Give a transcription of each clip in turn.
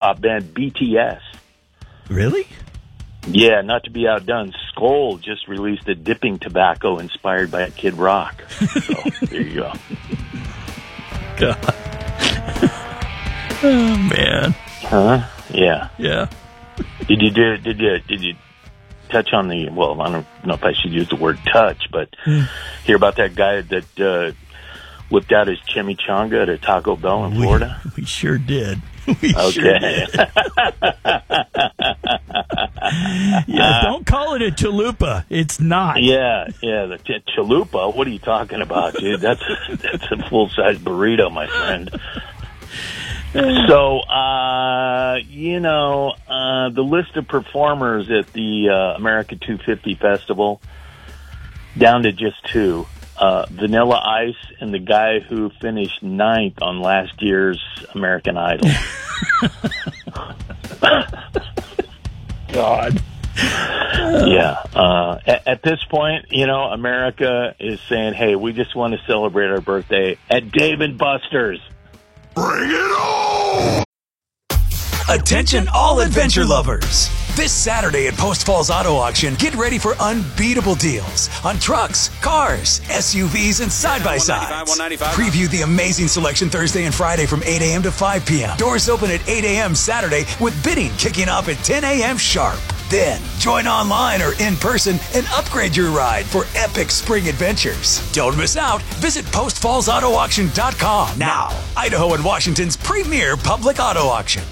pop band BTS. Really? Yeah, not to be outdone, Skoll just released a dipping tobacco inspired by Kid Rock. So there you go. God. Oh man. Huh? Yeah. Yeah. Did you touch on the? Well, I don't know if I should use the word touch, but hear about that guy that whipped out his chimichanga at a Taco Bell in Florida? We sure did. Okay. Yeah, don't call it a chalupa. It's not. Yeah, the chalupa. What are you talking about, dude? That's a full-size burrito, my friend. So, the list of performers at the America 250 Festival, down to just two. Vanilla Ice and the guy who finished 9th on last year's American Idol. God. Yeah. At this point, America is saying, hey, we just want to celebrate our birthday at Dave & Buster's. Bring it on! Attention all adventure lovers. This Saturday at Post Falls Auto Auction, get ready for unbeatable deals on trucks, cars, SUVs, and side-by-sides. Preview the amazing selection Thursday and Friday from 8 a.m. to 5 p.m. Doors open at 8 a.m. Saturday with bidding kicking off at 10 a.m. sharp. Then, join online or in person and upgrade your ride for epic spring adventures. Don't miss out. Visit postfallsautoauction.com now. Idaho and Washington's premier public auto auction.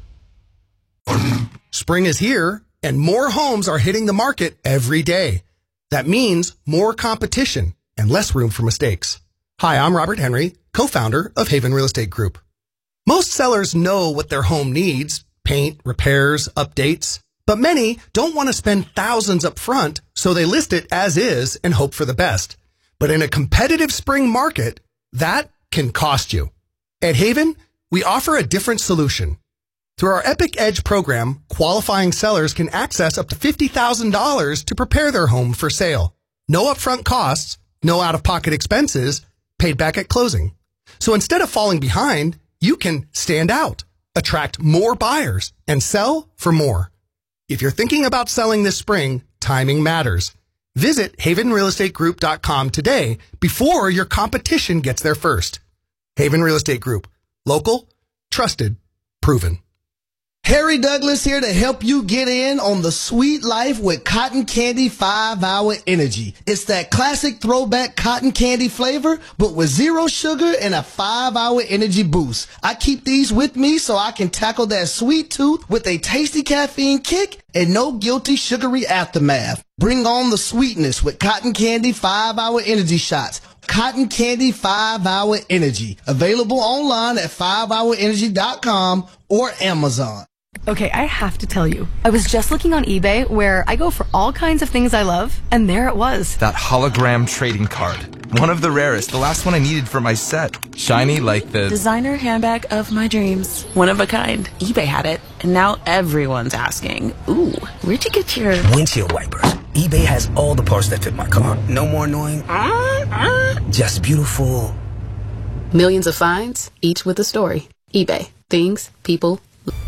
Spring is here, and more homes are hitting the market every day. That means more competition and less room for mistakes. Hi, I'm Robert Henry, co-founder of Haven Real Estate Group. Most sellers know what their home needs, paint, repairs, updates, but many don't want to spend thousands up front, so they list it as is and hope for the best. But in a competitive spring market, that can cost you. At Haven, we offer a different solution. Through our Epic Edge program, qualifying sellers can access up to $50,000 to prepare their home for sale. No upfront costs, no out-of-pocket expenses, paid back at closing. So instead of falling behind, you can stand out, attract more buyers, and sell for more. If you're thinking about selling this spring, timing matters. Visit havenrealestategroup.com today before your competition gets there first. Haven Real Estate Group. Local, trusted, proven. Harry Douglas here to help you get in on the sweet life with Cotton Candy 5-Hour Energy. It's that classic throwback cotton candy flavor, but with 0 sugar and a 5-hour energy boost. I keep these with me so I can tackle that sweet tooth with a tasty caffeine kick and no guilty sugary aftermath. Bring on the sweetness with Cotton Candy 5-Hour Energy Shots. Cotton Candy 5-Hour Energy. Available online at 5hourenergy.com or Amazon. Okay, I have to tell you, I was just looking on eBay where I go for all kinds of things I love, and there it was. That hologram trading card. One of the rarest, the last one I needed for my set. Shiny like the designer handbag of my dreams. One of a kind. eBay had it, and now everyone's asking, ooh, where'd you get your windshield wipers? eBay has all the parts that fit my car. No more annoying, just beautiful. Millions of finds, each with a story. eBay. Things, people.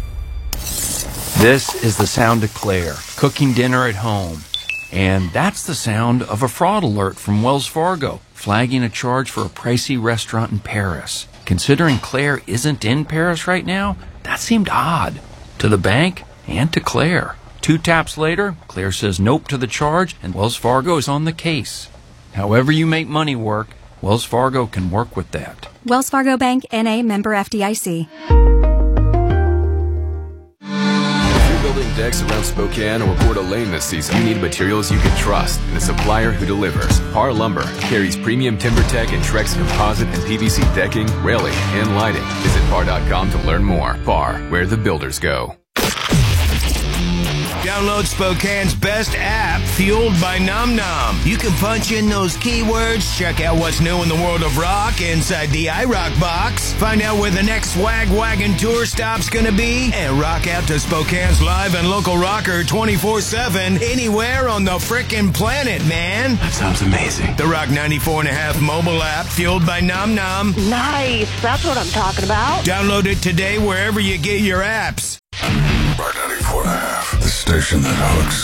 This is the sound of Claire, cooking dinner at home. And that's the sound of a fraud alert from Wells Fargo, flagging a charge for a pricey restaurant in Paris. Considering Claire isn't in Paris right now, that seemed odd. To the bank and to Claire. 2 taps later, Claire says nope to the charge, and Wells Fargo is on the case. However you make money work, Wells Fargo can work with that. Wells Fargo Bank, N.A., member FDIC. Building decks around Spokane or Coeur d'Alene this season, you need materials you can trust and a supplier who delivers. Par Lumber carries premium TimberTech and Trex composite and PVC decking, railing, and lighting. Visit par.com to learn more. Par, where the builders go. Download Spokane's best app, Fueled by Nom Nom. You can punch in those keywords, check out what's new in the world of rock inside the iRock box, find out where the next Swag Wagon tour stop's gonna be, and rock out to Spokane's live and local rocker 24/7 anywhere on the frickin' planet, man. That sounds amazing. The Rock 94.5 mobile app, Fueled by Nom Nom. Nice. That's what I'm talking about. Download it today wherever you get your apps. Rock 94.5, the station that hooks.